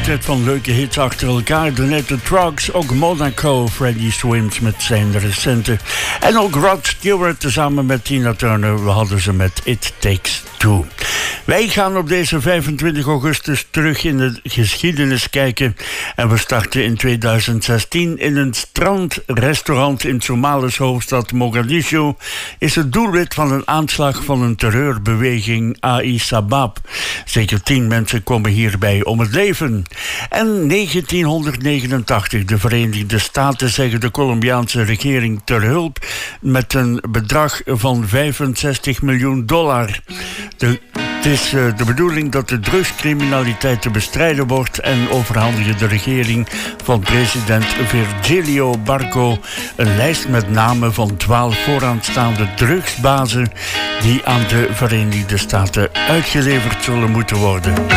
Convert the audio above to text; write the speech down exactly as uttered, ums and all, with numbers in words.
tijd van leuke hits achter elkaar. Daarnet de Trucks, ook Monaco, Freddie Swims met zijn recente. En ook Rod Stewart tezamen met Tina Turner. We hadden ze met It Takes Two. Wij gaan op deze vijfentwintig augustus terug in de geschiedenis kijken. En we starten in tweeduizend zestien in een strandrestaurant in Somalische hoofdstad Mogadishu. Is het doelwit van een aanslag van een terreurbeweging Al-Shabaab. Zeker tien mensen komen hierbij om het leven. En negentienhonderdnegenentachtig, de Verenigde Staten zeggen de Colombiaanse regering ter hulp met een bedrag van vijfenzestig miljoen dollar. De Het is uh, de bedoeling dat de drugscriminaliteit te bestrijden wordt en overhandigde de regering van president Virgilio Barco een lijst met namen van twaalf vooraanstaande drugsbazen die aan de Verenigde Staten uitgeleverd zullen moeten worden.